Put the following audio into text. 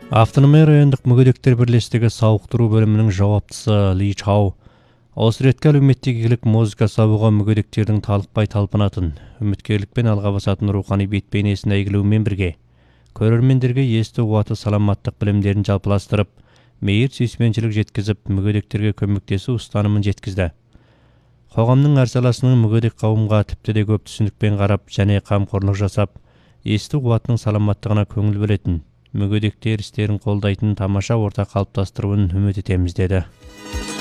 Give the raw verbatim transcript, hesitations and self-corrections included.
Автономия райондық мүгедектер бірлестігі сауықтыру бөлімінің жауаптысы Ли Чау осы ретке әлеуметтік игілік музыка сабуға мүгедектердің талықпай талпынатын, үміткерлікпен алға басатын рухани бет-бейнесін әйгілеумен бірге, көрермендерге есту қуаты саламаттық білімдерін жалпыластырып, мейір сүйіспеншілік жеткізіп, мүгедектерге көмектесу ұстанымын жеткізді. Қоғамның әр саласының мүгедек қауымға тіпті де көп түсінікпен қарап және қамқорлық жасап, есту қуатының саламаттығына көңіл бөлетін, мүгедектер істерін қолдайтын тамаша орта қалыптастыруын үміт етеміз деді.